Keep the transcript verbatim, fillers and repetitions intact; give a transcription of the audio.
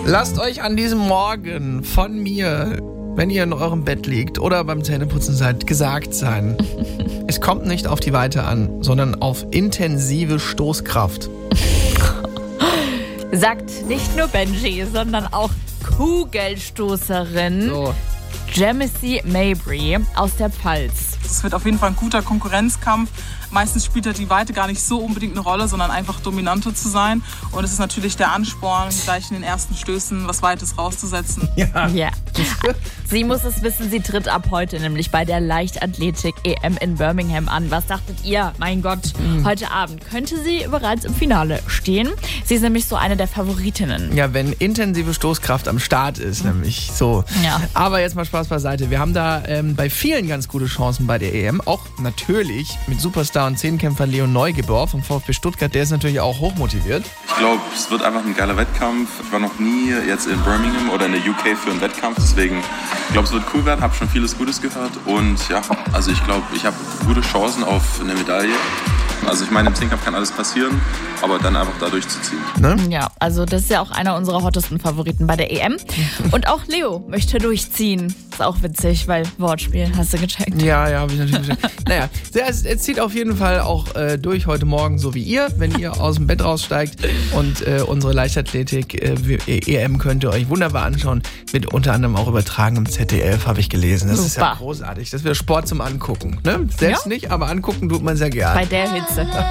Lasst euch an diesem Morgen von mir, wenn ihr in eurem Bett liegt oder beim Zähneputzen seid, gesagt sein. Es kommt nicht auf die Weite an, sondern auf intensive Stoßkraft. Sagt nicht nur Benji, sondern auch Kugelstoßerin So. Jamesy Mabry aus der Pfalz. Es wird auf jeden Fall ein guter Konkurrenzkampf. Meistens spielt ja die Weite gar nicht so unbedingt eine Rolle, sondern einfach dominanter zu sein. Und es ist natürlich der Ansporn, gleich in den ersten Stößen was Weites rauszusetzen. Ja. Ja. Sie muss es wissen, sie tritt ab heute nämlich bei der Leichtathletik-E M in Birmingham an. Was dachtet ihr? Mein Gott, mhm. heute Abend könnte sie bereits im Finale stehen. Sie ist nämlich so eine der Favoritinnen. Ja, wenn intensive Stoßkraft am Start ist, nämlich so. Ja. Aber jetzt mal Spaß beiseite. Wir haben da ähm, bei vielen ganz gute Chancen bei der E M. Auch natürlich mit Superstar und Zehnkämpfer Leon Neugebauer vom VfB Stuttgart. Der ist natürlich auch hochmotiviert. Ich glaube, es wird einfach ein geiler Wettkampf. Ich war noch nie jetzt in Birmingham oder in der U K für einen Wettkampf. Deswegen, ich glaube, es wird cool werden. Habe schon vieles Gutes gehört. Und ja, also ich glaube, ich habe gute Chancen auf eine Medaille. Also ich meine, im Zehnkampf kann alles passieren, aber dann einfach da durchzuziehen. Ne? Ja, also das ist ja auch einer unserer hottesten Favoriten bei der E M. Und auch Leo möchte durchziehen. Ist auch witzig, weil Wortspiel, hast du gecheckt. Ja, ja, habe ich natürlich gecheckt. Naja, es, es zieht auf jeden Fall auch äh, durch heute Morgen, so wie ihr, wenn ihr aus dem Bett raussteigt. Und äh, unsere Leichtathletik äh, E M könnt ihr euch wunderbar anschauen. Wird unter anderem auch übertragen im Z D F, habe ich gelesen. Das Super. ist ja großartig. Das wäre Sport zum Angucken. Ne? Selbst Ja. nicht, aber angucken tut man sehr gerne. Bei der Hitze.